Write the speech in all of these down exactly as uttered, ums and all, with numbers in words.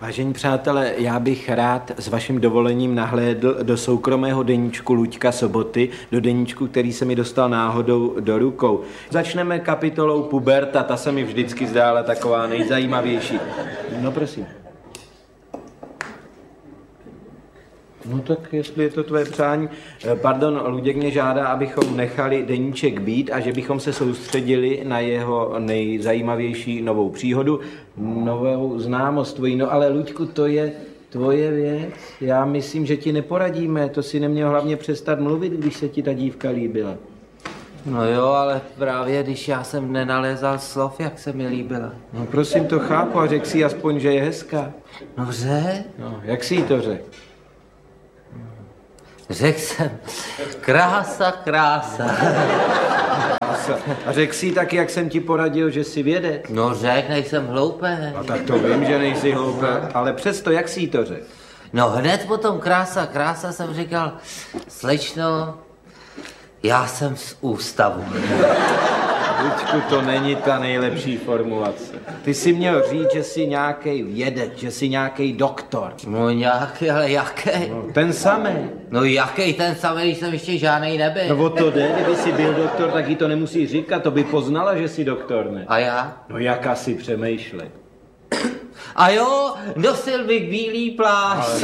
Vážení přátelé, já bych rád s vaším dovolením nahlédl do soukromého deníčku Luďka Soboty, do deníčku, který se mi dostal náhodou do rukou. Začneme kapitolou puberta, ta se mi vždycky zdála taková nejzajímavější. No prosím. No tak, jestli je to tvoje přání. Pardon, Luděk mě žádá, abychom nechali deníček být a že bychom se soustředili na jeho nejzajímavější novou příhodu, novou známost tvojí. No ale Luďku, to je tvoje věc. Já myslím, že ti neporadíme. To si neměl hlavně přestat mluvit, když se ti ta dívka líbila. No jo, ale právě když já jsem nenalézal slov, jak se mi líbila. No prosím, to chápu a řekl si aspoň, že je hezká. No řek? No, jak jsi jí to řekl? Řekl jsem, krása, krása. A řekl jsi taky, jak jsem ti poradil, že jsi vědec? No řek, nejsem hloupý. No tak to vím, že nejsi hloupý, ale přesto, jak jsi jí to řekl? No hned potom krása, krása jsem říkal, slečno, já jsem z ústavu. Luďku, to není ta nejlepší formulace. Ty jsi měl říct, že jsi nějaký vědec, že jsi nějaký doktor. No nějaký, ale jaký? No, ten samý. No jaký ten samý, když jsem ještě žádnej nebyl. No o to jde, kdyby jsi byl doktor, tak jí to nemusí říkat, to by poznala, že jsi doktor, ne? A já? No jak asi přemýšlej. A jo, nosil bych bílý plášť.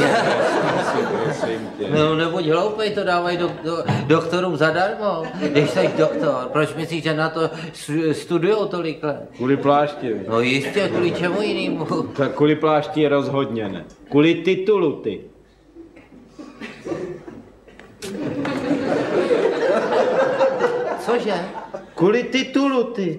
No nebuď hloupej, to dávají do, do, doktorům zadarmo, když jsi doktor. Proč myslíš, že na to studujou tolik let? Kvůli plášti. No jistě, kvůli čemu jinému. Tak kvůli plášti rozhodně ne. Kvůli titulu ty. Cože? Kvůli titulu ty.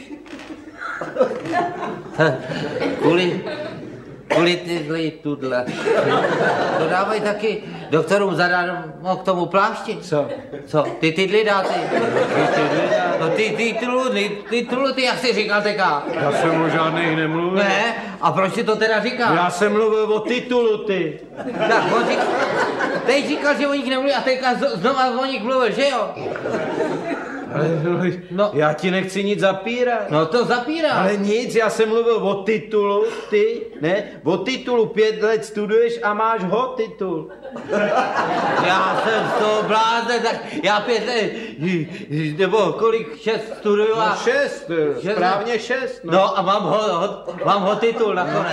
Kvůli, kvůli tyhle, tudle. To dávají taky doktorům zadarmo k tomu plášti. Co? Co? Ty tydly dáte? No ty tituly, tituly, ty jak jsi říkal teďka? Já jsem o žádných nemluvil. Ne? A proč si to teda říkal? Já jsem mluvil o titulu ty. Tak, on říkal, teď říkal, že o nich nemluví a teďka znova o nich mluvil, že jo? Ale no, já ti nechci nic zapírat. No to zapírá. Ale nic, já jsem mluvil o titulu, ty, ne? O titulu, pět let studuješ a máš ho titul. Já jsem z toho blázen, tak já pět let, nebo kolik, šest studuju a... No šest, šest správně ne? šest. No. no a mám ho, ho, mám ho titul nakonec.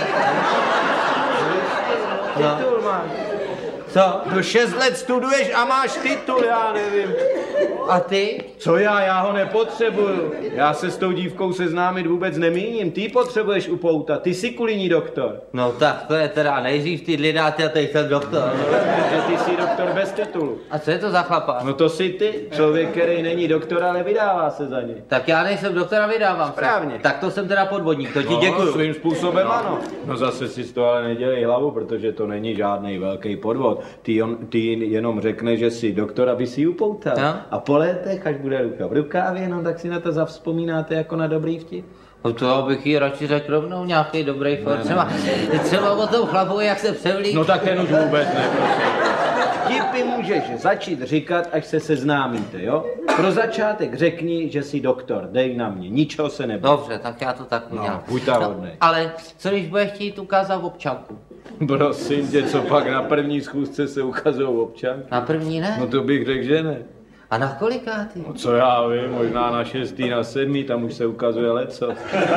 No. Titul máš. Co? Do šest let studuješ a máš titul, já nevím. A ty? Co já? Já ho nepotřebuju. Já se s tou dívkou seznámit vůbec nemíním. Ty potřebuješ upoutat. Ty jsi kuliní doktor. No tak to je teda nejdřív ty lidáty a teď jsem doktor. No, že ty jsi doktor bez titulu. A co je to za chlapa? No to jsi ty. Člověk, který není doktor, ale vydává se za něj. Tak já nejsem doktor a vydávám Správně. se. Tak to jsem teda podvodník, to ti no, děkuju. Svým způsobem no. Ano. No zase si z toho ale nedělej hlavu, protože to není žádný velký podvod. Ty, on, ty jenom řekne, že jsi doktor, aby si ji upoutal. No. A po letech, až bude ruka v rukávě, no tak si na to zavzpomínáte jako na dobrý vtip. No to bych jí radši řekl rovnou nějaký dobrý for. Třeba, třeba o tom chlapu, jak se převlík. No tak ten už vůbec ne, prosím. Vtipy můžeš začít říkat, až se seznámíte, jo? Pro začátek řekni, že jsi doktor, dej na mě, ničeho se neboj. Dobře, tak já to tak udělám. No, buď ta hodnej. No, ale co když bude chtít ukázat občanku? Prosím tě, co pak na první schůzce se ukazují občanky? Na první ne? No to bych řekl, že ne. A na kolikátý? No co já vím, možná na šestý, na sedmý, tam už se ukazuje leco.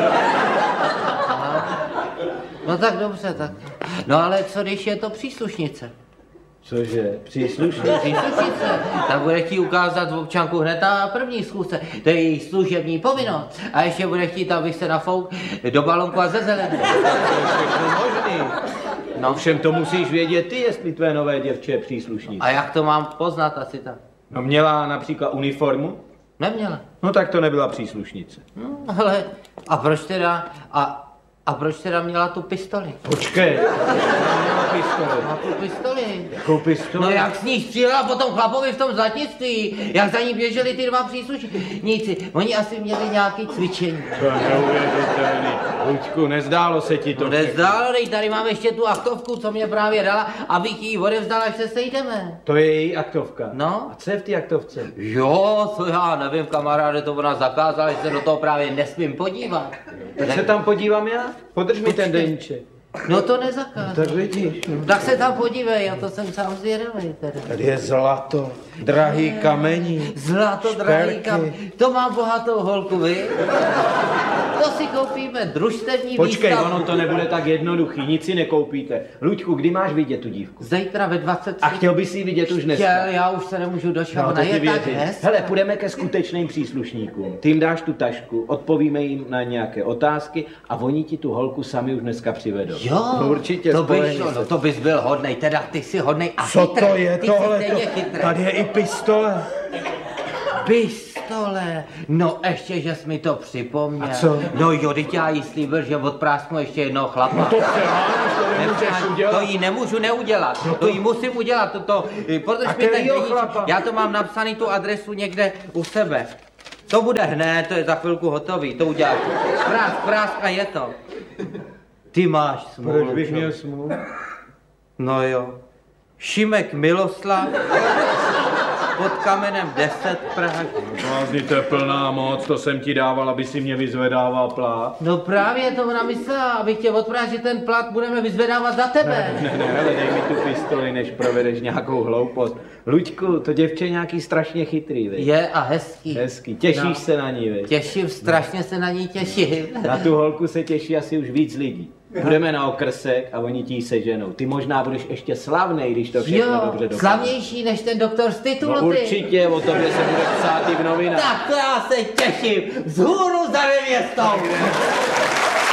No, no tak dobře, tak. No ale co když je to příslušnice? Cože, příslušnice? Příslušnice. Tak bude chtít ukázat občanku hned na první schůzce. To je její služební povinnost. A ještě bude chtít, abych se nafouk do balonku a ze zelené. To je všechno možný. No všem to musíš vědět ty, jestli tvé nové děvče je příslušnice. A jak to mám poznat asi tak? No měla například uniformu? Neměla. No tak to nebyla příslušnice. No ale a proč teda, a, a proč teda měla tu pistoli? Počkej, měla pistoli. Má tu pistoli. Jakou pistoli? No jak s ní střílela potom chlapovi v tom zlatnictví, jak za ní běželi ty dva příslušníci. Oni asi měli nějaký cvičení. To je neuvěřitelný. Luďku, nezdálo se ti to? No nezdálo, dej, tady mám ještě tu aktovku, co mě právě dala, abych ji odevzdala, až se sejdeme. To je její aktovka? No. A co je v té aktovce? Jo, to já nevím, kamaráde, to ona zakázala, že se do toho právě nesmím podívat. Tak se tam podívám já? Podrž mi ten deníček. No to nezakázal. Tak vidíš. Tak se tam podívej, já to jsem sám zvědavý teda. Tady je zlato, drahý kamení. Zlato, drahý šperky. kam. To má bohatou holku, vy? To si koupíme družstevní Počkej, výstavu. ono to nebude tak jednoduchý, nic si nekoupíte. Luďku, kdy máš vidět tu dívku? Zítra ve dvacet tři. A chtěl bys ji vidět už dneska? Chtěl, já už se nemůžu dočkat, No, ona to ti je tak věřím. hezká. Hele, půjdeme ke skutečným příslušníkům. Ty jim dáš tu tašku, odpovíme jim na nějaké otázky a oni ti tu holku sami už dneska přivedou. Jo, No, určitě, to, by spolehni šlo, se. no, to bys byl hodnej, teda ty jsi hodnej a Co chytrý. to je ty tohle? Jsi stejně chytrý. Tady je i pistole. Pistole, no ještě, že jsi mi to připomněl. A co? No jo, teď já jí slíbil, že odprásknu ještě jednoho chlapa. No to přeháníš, to nemůžeš Nepřeháním, udělat. To jí nemůžu neudělat, No to... to jí musím udělat, toto, podrž A mi ten kterýho deníček. chlapa? Já to mám napsaný tu adresu někde u sebe. To bude hned, to je za chvilku hotový, to uděláš. Prásk, prásk a je to. Ty máš smůlu. Proč bych čo? měl smůlu? No jo. Šimek Miloslav pod kamenem deset Praha. Blázni, to je plná moc, to jsem ti dával, aby si mě vyzvedával plát. No právě to ona myslela, abych tě odprážil, že ten plat budeme vyzvedávat za tebe. Ne, ne, ale dej mi tu pistoli, než provedeš nějakou hloupost. Luďku, to děvče je nějaký strašně chytrý, viď? Je a hezký. Hezký, těšíš No. se na ní, viď? Těším, strašně se na ní těším. Na tu holku se těší asi už víc lidí. Budeme na okrsek a oni ti ji seženou. Ty možná budeš ještě slavnej, když to všechno Jo, dobře dopadne. slavnější než ten doktor z titulu, No ty. určitě, o tobě se bude psát i v novinách. Tak to já se těším. Vzhůru za nevěstou.